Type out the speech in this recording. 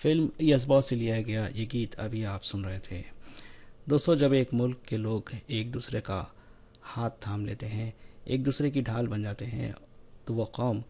Film यज़्बा से लिया गया ये गीत अभी आप सुन रहे थे। दोस्तों, जब एक मुल्क के लोग एक दूसरे का हाथ थाम लेते हैं, एक दूसरे की ढाल बन जाते हैं, तो वह कौम